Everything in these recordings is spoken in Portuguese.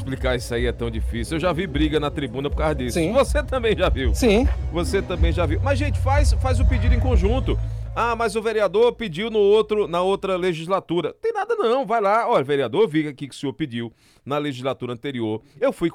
explicar isso aí é tão difícil. Eu já vi briga na tribuna por causa disso. Sim. Você também já viu. Sim. Você também já viu. Mas, gente, faz o pedido em conjunto. Ah, mas o vereador pediu na outra legislatura. Tem nada não, vai lá. Olha, vereador, eu vi aqui que o senhor pediu na legislatura anterior. Eu fui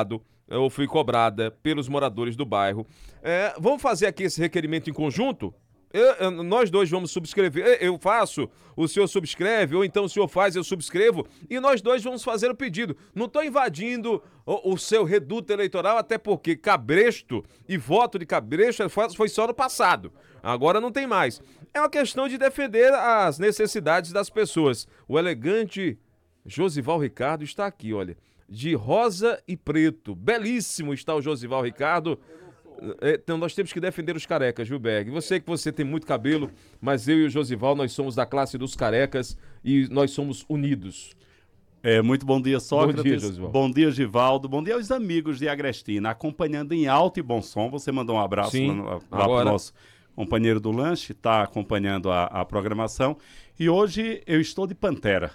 cobrada pelos moradores do bairro. Vamos fazer aqui esse requerimento em conjunto? Nós dois vamos subscrever, eu faço, o senhor subscreve, ou então o senhor faz, eu subscrevo, e nós dois vamos fazer o pedido. Não estou invadindo o seu reduto eleitoral, até porque cabresto e voto de cabresto foi só no passado, agora não tem mais. É uma questão de defender as necessidades das pessoas. O elegante Josival Ricardo está aqui, olha, de rosa e preto, belíssimo está o Josival Ricardo. Então nós temos que defender os carecas, viu, Berg? Você tem muito cabelo, mas eu e o Josival, nós somos da classe dos carecas e nós somos unidos. Muito bom dia, Sócrates. Bom dia, Josival. Bom dia, Givaldo. Bom dia aos amigos de Agrestina, acompanhando em alto e bom som. Você mandou um abraço lá para o nosso companheiro do lanche, está acompanhando a programação. E hoje eu estou de Pantera.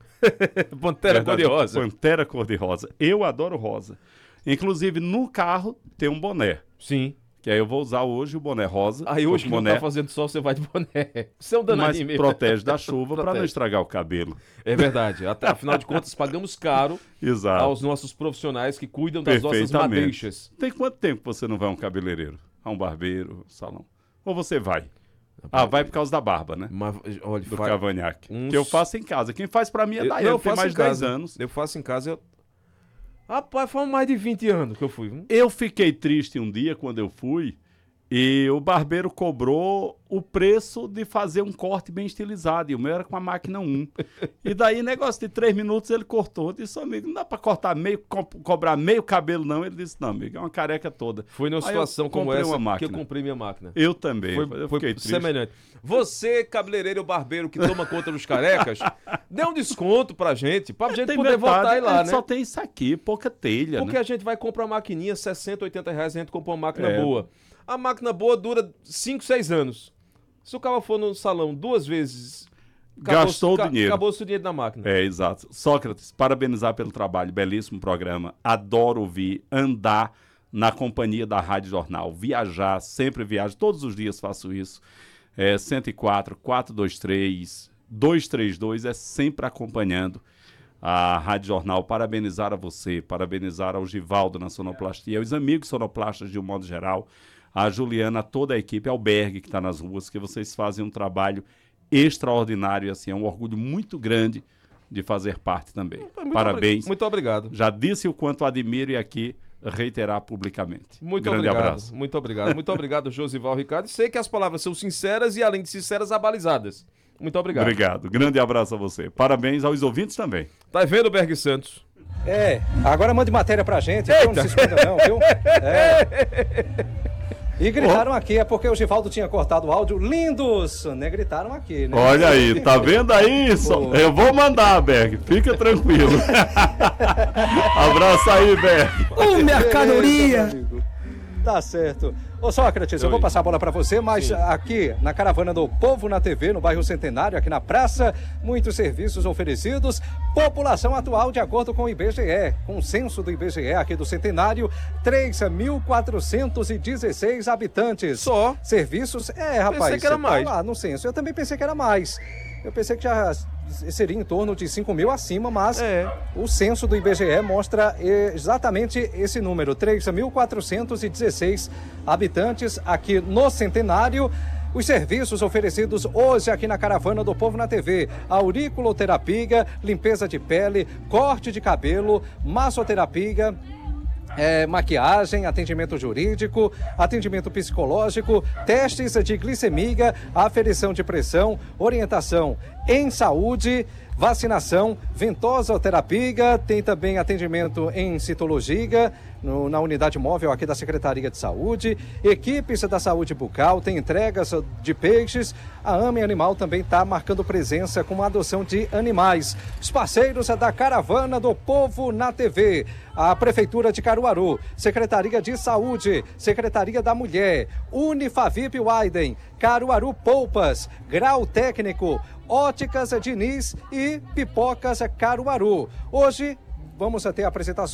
Pantera cor-de-rosa. Pantera cor-de-rosa. Eu adoro rosa. Inclusive, no carro tem um boné. Sim. Que aí eu vou usar hoje o boné rosa. Aí hoje que não tá fazendo sol, você vai de boné. Você é um danadinho mas mesmo. Protege da chuva para não estragar o cabelo. É verdade. Afinal de contas, pagamos caro Exato. aos nossos profissionais que cuidam das nossas madeixas. Tem quanto tempo você não vai a um cabeleireiro? A um barbeiro, salão? Ou você vai? Vai por causa da barba, né? Mas, olha, do cavanhaque. Que eu faço em casa. Quem faz para mim é Daiane, tem mais de 10 anos. Eu faço em casa, Rapaz, foi mais de 20 anos que eu fui. Eu fiquei triste um dia quando eu fui e o barbeiro cobrou o preço de fazer um corte bem estilizado. E o meu era com a máquina 1. E daí, negócio de 3 minutos, ele cortou. Eu disse, amigo, não dá pra cortar cobrar meio cabelo, não. Ele disse, não, amigo, é uma careca toda. Foi numa situação como essa que eu comprei minha máquina. Eu também. Foi semelhante. Você, cabeleireiro ou barbeiro que toma conta dos carecas, dê um desconto pra gente poder voltar aí lá, né? Só tem isso aqui, pouca telha, Porque né? a gente vai comprar uma maquininha, 60, 80 reais, a gente compra uma máquina boa. A máquina boa dura 5, 6 anos. Se o cara for no salão 2 vezes, gastou o dinheiro. Acabou-se o dinheiro da máquina. Exato. Sócrates, parabenizar pelo trabalho, belíssimo programa. Adoro ouvir, andar na companhia da Rádio Jornal, viajar, sempre viajo, todos os dias faço isso. 104, 423, 232, sempre acompanhando a Rádio Jornal. Parabenizar a você, parabenizar ao Givaldo na sonoplastia, aos amigos sonoplastas de um modo geral, a Juliana, toda a equipe, ao Berg que está nas ruas, que vocês fazem um trabalho extraordinário e assim, é um orgulho muito grande de fazer parte também. Parabéns. Muito obrigado. Já disse o quanto admiro e aqui reiterar publicamente. Grande abraço. Muito obrigado. Muito obrigado, Josival Ricardo. Sei que as palavras são sinceras e, além de sinceras, abalizadas. Muito obrigado. Obrigado. Grande abraço a você. Parabéns aos ouvintes também. Tá vendo, Berg Santos? Agora mande matéria pra gente, então não se esconda não, viu? E gritaram aqui, é porque o Givaldo tinha cortado o áudio. Lindos! Né? Gritaram aqui, né? Olha aí, tá vendo aí? Eu vou mandar, Berg. Fica tranquilo. Abraço aí, Berg. Mercadoria! Tá certo. Ô Sócrates, eu vou passar a bola para você, mas aqui na caravana do Povo na TV, no bairro Centenário, aqui na praça, muitos serviços oferecidos. População atual, de acordo com o IBGE, com o censo do IBGE aqui do Centenário, 3.416 habitantes. Só? Serviços, rapaz. Pensei que era mais. Tá lá no censo. Eu também pensei que era mais. Eu pensei que já seria em torno de 5 mil acima, mas o censo do IBGE mostra exatamente esse número, 3.416 habitantes aqui no Centenário. Os serviços oferecidos hoje aqui na caravana do Povo na TV: auriculoterapia, limpeza de pele, corte de cabelo, massoterapia, maquiagem, atendimento jurídico, atendimento psicológico, testes de glicemia, aferição de pressão, orientação em saúde, vacinação, ventosoterapia, tem também atendimento em citologia, na unidade móvel aqui da Secretaria de Saúde, equipes da saúde bucal, tem entregas de peixes. A AME Animal também está marcando presença com a adoção de animais. Os parceiros da caravana do Povo na TV: a Prefeitura de Caruaru, Secretaria de Saúde, Secretaria da Mulher, Unifavip Wyden, Caruaru Poupas, Grau Técnico, Óticas Diniz e Pipocas Caruaru. Hoje vamos ter apresentações